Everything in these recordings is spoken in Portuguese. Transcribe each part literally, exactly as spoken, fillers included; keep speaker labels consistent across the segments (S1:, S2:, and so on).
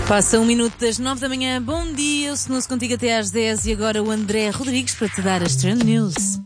S1: Passa um minuto das nove da manhã. Bom dia, eu sou contigo até às dez e agora o André Rodrigues para te dar as Trend News.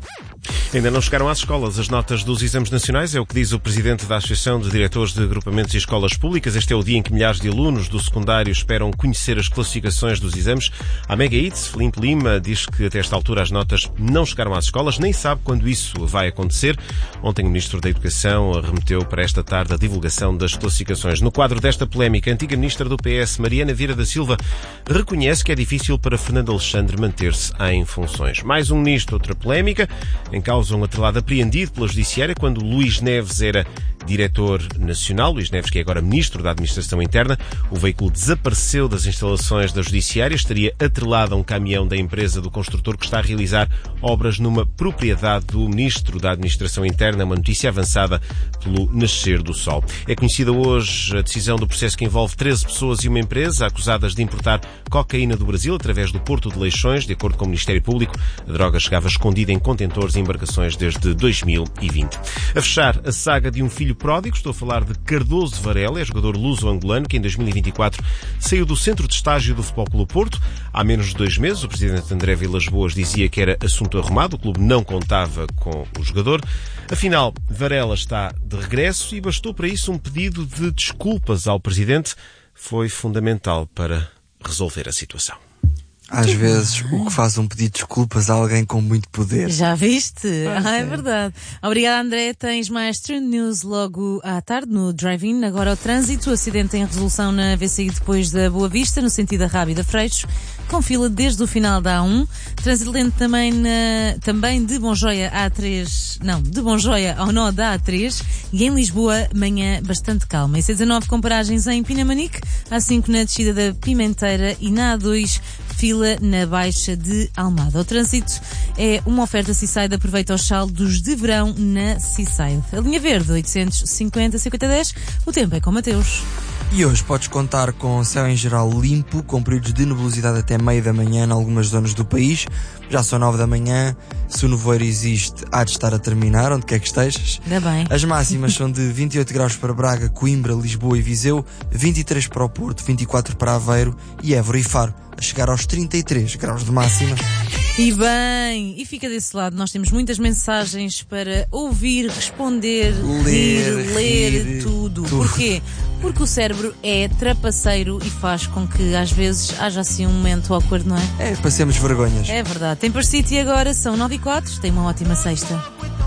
S2: Ainda não chegaram às escolas as notas dos exames nacionais, é o que diz o presidente da Associação de Diretores de Agrupamentos e Escolas Públicas. Este é o dia em que milhares de alunos do secundário esperam conhecer as classificações dos exames. A Mega Hits, Filipe Lima, diz que até esta altura as notas não chegaram às escolas, nem sabe quando isso vai acontecer. Ontem o Ministro da Educação remeteu para esta tarde a divulgação das classificações. No quadro desta polémica, a antiga Ministra do P S, Mariana Vieira da Silva, reconhece que é difícil para Fernando Alexandre manter-se em funções. Mais um Ministro, outra polémica, em causa um atrelado apreendido pela Judiciária quando Luís Neves era diretor nacional. Luís Neves, que é agora Ministro da Administração Interna. O veículo desapareceu das instalações da Judiciária, estaria atrelado a um caminhão da empresa do construtor que está a realizar obras numa propriedade do Ministro da Administração Interna, uma notícia avançada pelo Nascer do Sol. É conhecida hoje a decisão do processo que envolve treze pessoas e uma empresa acusadas de importar cocaína do Brasil através do Porto de Leixões. De acordo com o Ministério Público, a droga chegava escondida em contentores e embarcações desde dois mil e vinte. A fechar a saga de um filho pródigo, estou a falar de Cardoso Varela, é jogador luso-angolano que em dois mil e vinte e quatro saiu do centro de estágio do Futebol Clube Porto. Há menos de dois meses, o presidente André Vilas-Boas dizia que era assunto arrumado, o clube não contava com o jogador. Afinal, Varela está de regresso e bastou para isso um pedido de desculpas ao presidente. Foi fundamental para resolver a situação.
S3: Às vezes, o que faz um pedido de desculpas a alguém com muito poder.
S1: Já viste? Ah, é verdade. Obrigada, André. Tens mais Trend News logo à tarde no Drive-In. Agora o trânsito. O acidente em resolução na V C I depois da Boa Vista, no sentido da Rábida Freixos, com fila desde o final da A um. Trânsito lento também, na, também de Bonjoia à A três, não, de Bonjoia ao nó da A três, e em Lisboa, manhã bastante calma. E C dezanove com paragens em Pinamanique, A cinco na descida da Pimenteira e na A dois, fila na Baixa de Almada. O trânsito é uma oferta Seaside. Aproveita os saldos de verão na Seaside. A linha verde, oitocentos e cinquenta, cinquenta dez. O tempo é com Mateus.
S3: E hoje podes contar com céu em geral limpo, com períodos de nebulosidade até meio da manhã em algumas zonas do país. Já são nove da manhã, se o nevoeiro existe, há de estar a terminar, onde quer que estejas.
S1: Ainda bem.
S3: As máximas são de vinte e oito graus para Braga, Coimbra, Lisboa e Viseu, vinte e três para o Porto, vinte e quatro para Aveiro e Évora e Faro, a chegar aos trinta e três graus de máxima.
S1: E bem, e fica desse lado, nós temos muitas mensagens para ouvir, responder,
S3: ler,
S1: rir, ler
S3: rir,
S1: tudo.
S3: tudo.
S1: Porquê? Porque o cérebro é trapaceiro e faz com que às vezes haja assim um momento awkward, não é?
S3: É, passemos vergonhas.
S1: É verdade. Tem City agora, são nove e quatro, tem uma ótima sexta.